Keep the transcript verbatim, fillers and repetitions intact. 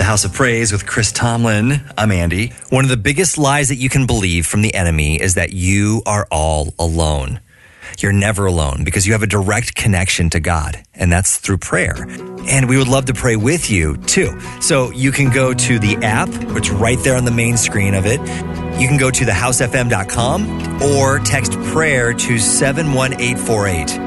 House of Praise with Chris Tomlin. I'm Andy. One of the biggest lies that you can believe from the enemy is that you are all alone. You're never alone because you have a direct connection to God, and that's through prayer. And we would love to pray with you, too. So you can go to the app, which is right there on the main screen of it. You can go to the house f m dot com or text prayer to seven one eight four eight.